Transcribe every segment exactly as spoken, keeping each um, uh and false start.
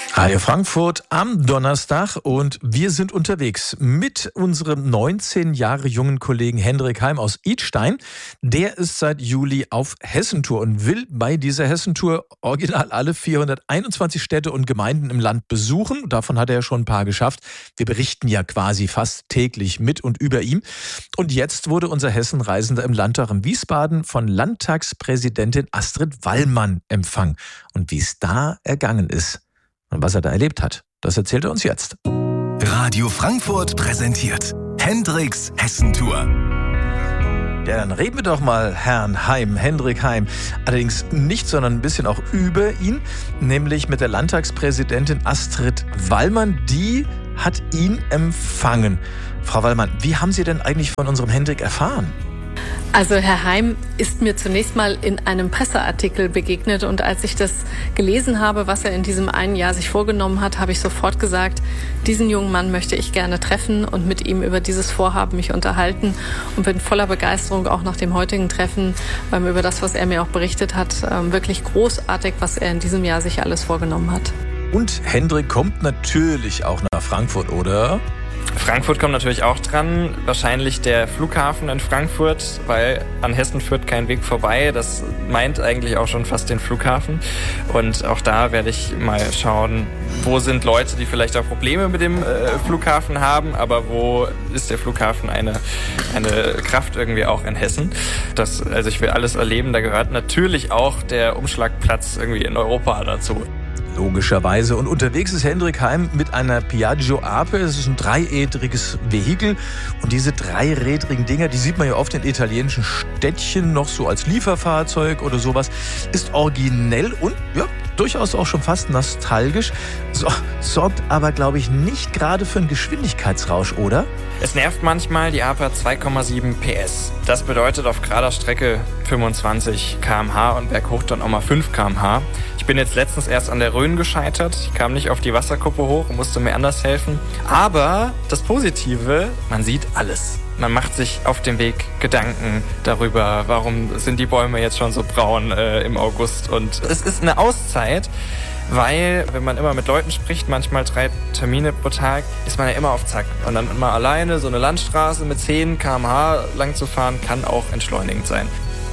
Radio Frankfurt am Donnerstag und wir sind unterwegs mit unserem neunzehn Jahre jungen Kollegen Hendrik Heim aus Idstein. Der ist seit Juli auf Hessentour und will bei dieser Hessentour original alle vierhunderteinundzwanzig Städte und Gemeinden im Land besuchen. Davon hat er schon ein paar geschafft. Wir berichten ja quasi fast täglich mit und über ihn. Und jetzt wurde unser Hessenreisender im Landtag in Wiesbaden von Landtagspräsidentin Astrid Wallmann empfangen. Und wie es da ergangen ist und was er da erlebt hat, das erzählt er uns jetzt. Radio Frankfurt präsentiert Hendriks Hessentour. Ja, dann reden wir doch mal Herrn Heim, Hendrik Heim. Allerdings nicht, sondern ein bisschen auch über ihn, nämlich mit der Landtagspräsidentin Astrid Wallmann. Die hat ihn empfangen. Frau Wallmann, wie haben Sie denn eigentlich von unserem Hendrik erfahren? Also Herr Heim ist mir zunächst mal in einem Presseartikel begegnet und als ich das gelesen habe, was er in diesem einen Jahr sich vorgenommen hat, habe ich sofort gesagt, diesen jungen Mann möchte ich gerne treffen und mit ihm über dieses Vorhaben mich unterhalten und bin voller Begeisterung auch nach dem heutigen Treffen ähm, über das, was er mir auch berichtet hat, ähm, wirklich großartig, was er in diesem Jahr sich alles vorgenommen hat. Und Hendrik kommt natürlich auch nach Frankfurt, oder? Frankfurt kommt natürlich auch dran, wahrscheinlich der Flughafen in Frankfurt, weil an Hessen führt kein Weg vorbei. Das meint eigentlich auch schon fast den Flughafen. Und auch da werde ich mal schauen, wo sind Leute, die vielleicht auch Probleme mit dem äh, Flughafen haben, aber wo ist der Flughafen eine, eine Kraft irgendwie auch in Hessen. Das, also ich will alles erleben, da gehört natürlich auch der Umschlagplatz irgendwie in Europa dazu. Logischerweise. Und unterwegs ist Hendrik Heim mit einer Piaggio Ape. Es ist ein dreirädriges Vehikel. Und diese dreirädrigen Dinger, die sieht man ja oft in italienischen Städtchen noch so als Lieferfahrzeug oder sowas. Ist originell und ja, durchaus auch schon fast nostalgisch. So, sorgt aber, glaube ich, nicht gerade für einen Geschwindigkeitsrausch, oder? Es nervt manchmal, die Ape hat zwei Komma sieben P S. Das bedeutet auf gerader Strecke fünfundzwanzig Kilometer pro Stunde und berghoch dann auch mal fünf Kilometer pro Stunde. Ich bin jetzt letztens erst an der Rhön gescheitert. Ich kam nicht auf die Wasserkuppe hoch und musste mir anders helfen. Aber das Positive, man sieht alles. Man macht sich auf dem Weg Gedanken darüber, warum sind die Bäume jetzt schon so braun äh, im August. Und es ist eine Auszeit, weil, wenn man immer mit Leuten spricht, manchmal drei Termine pro Tag, ist man ja immer auf Zack. Und dann immer alleine so eine Landstraße mit zehn Kilometer pro Stunde lang zu fahren, kann auch entschleunigend sein.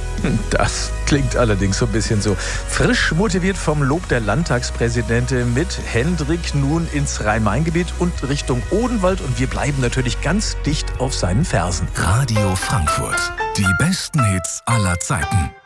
Das klingt allerdings so ein bisschen so. Frisch motiviert vom Lob der Landtagspräsidentin mit Hendrik nun ins Rhein-Main-Gebiet und Richtung Odenwald. Und wir bleiben natürlich ganz dicht auf seinen Fersen. Radio Frankfurt. Die besten Hits aller Zeiten.